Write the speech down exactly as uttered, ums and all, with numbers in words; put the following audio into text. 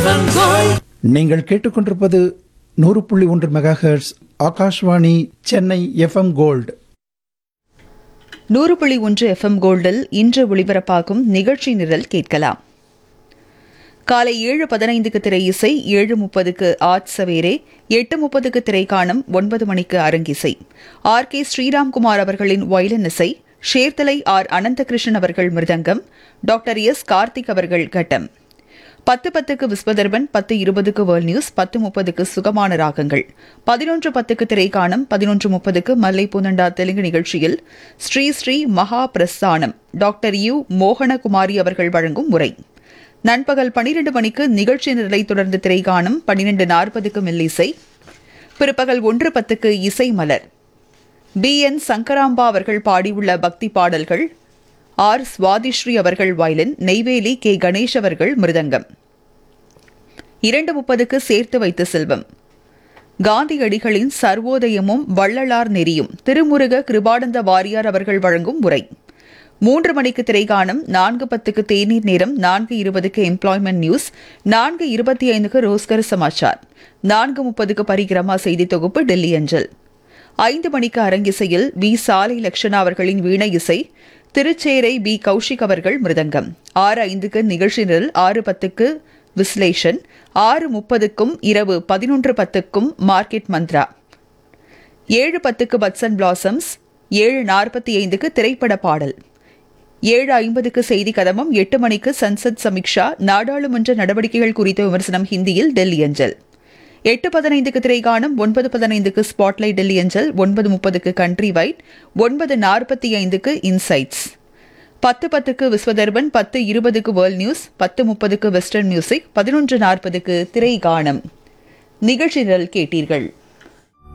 நீங்கள் கேட்டுக்கொண்டிருப்பது நூறு புள்ளி ஒன்று mega hertz Akashvani Chennai FM gold. நூறு புள்ளி ஒன்று எஃப்எம் கோல்டில் இன்று ஒளிபரப்பாகும் நிகழ்ச்சி நிரல் கேட்கலாம். காலை ஏழு பதினைந்துக்கு திரை இசை, ஏழு முப்பதுக்கு ஆட் சவேரே, எட்டு முப்பதுக்கு திரைக்காணம், ஒன்பது மணிக்கு அரங்கிசை. ஆர் கே ஸ்ரீராம்குமார் அவர்களின் வயலின் இசை, ஷேர்தலை ஆர் அனந்தகிருஷ்ணன் அவர்கள் மிருதங்கம், டாக்டர் எஸ் கார்த்திக் அவர்கள் கட்டம். பத்து பத்துக்கு விஸ்வதர்பன், பத்து இருபதுக்கு வேர்ல்ட் நியூஸ், பத்து முப்பதுக்கு சுகமான ராகங்கள், பதினொன்று பத்துக்கு திரைக்காணம், பதினொன்று முப்பதுக்கு மல்லை பூனண்டா தெலுங்கு நிகழ்ச்சியில் ஸ்ரீ ஸ்ரீ மகா பிரஸ்தானம் டாக்டர் யு மோகனகுமாரி அவர்கள் வழங்கும் உரை. நண்பகல் பனிரெண்டு மணிக்கு நிகழ்ச்சி நிரலை தொடர்ந்து திரைக்காணம், பன்னிரண்டு நாற்பதுக்கு மெல்லிசை. பிற்பகல் ஒன்று பத்துக்கு இசை மலர். பி என் சங்கராம்பா அவர்கள் பாடியுள்ள பக்தி பாடல்கள், ஆர் சுவாதிஸ்ரீ அவர்கள் வயலின், நெய்வேலி கே கணேஷ் அவர்கள் மிருதங்கம். இரண்டு முப்பதுக்கு சேர்த்து வைத்த செல்வம், காந்தியடிகளின் சர்வோதயமும் வள்ளலார் நெறியும், திருமுருக கிருபானந்த வாரியார் அவர்கள் வழங்கும் உரை. மூன்று மணிக்கு திரைக்காணம், நான்கு பத்துக்கு தேநீர் நேரம், நான்கு இருபதுக்கு எம்ப்ளாய்மெண்ட் நியூஸ், நான்கு இருபத்தி ஐந்துக்கு ரோஸ்கர் சமாச்சார், நான்கு முப்பதுக்கு பரிகிரமா செய்தி தொகுப்பு டெல்லி அஞ்சல். ஐந்து மணிக்கு அரங்கிசையில் வி சாலை லட்சணா அவர்களின் வீணை இசை, திருச்சேரை பி கௌஷிக் அவர்கள் மிருதங்கம். ஆறு ஐந்துக்கு நிகழ்ச்சி நிரல், ஆறு பத்துக்கு விஸ்லேஷன், ஆறு முப்பதுக்கும் இரவு பதினொன்று பத்துக்கும் மார்க்கெட் மந்த்ரா, ஏழு பத்துக்கு பட்சன் பிளாசம்ஸ், ஏழு நாற்பத்தி ஐந்துக்கு திரைப்பட பாடல், ஏழு ஐம்பதுக்கு செய்தி கதமம், எட்டு மணிக்கு சன்சத் சமீக்ஷா, நாடாளுமன்ற நடவடிக்கைகள் குறித்த விமர்சனம் ஹிந்தியில் டெல்லி அஞ்சல். எட்டு பதினைந்துக்கு திரைக்காணம், ஒன்பது பதினைந்துக்கு ஸ்பாட்லைட் டெல்லி அஞ்சல், ஒன்பது முப்பதுக்கு கண்ட்ரி வைட், ஒன்பது நாற்பத்தி ஐந்துக்கு இன்சைட்ஸ். பத்து பத்துக்கு விஸ்வதர்பன், பத்து இருபதுக்கு வேர்ல்ட் நியூஸ், பத்து முப்பதுக்கு வெஸ்டர்ன் மியூசிக், பதினொன்று நாற்பதுக்கு திரைக்காணம். நிகழ்ச்சி நிரல் கேட்டீர்கள்.